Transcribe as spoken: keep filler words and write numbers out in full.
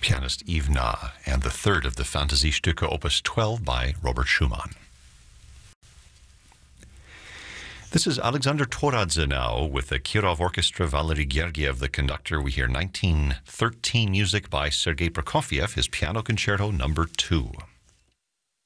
pianist Yves Na, and the third of the Fantasiestücke Opus twelve by Robert Schumann. This is Alexander Toradze now with the Kirov Orchestra, Valery Gergiev, the conductor. We hear nineteen thirteen music by Sergei Prokofiev, his Piano Concerto number two.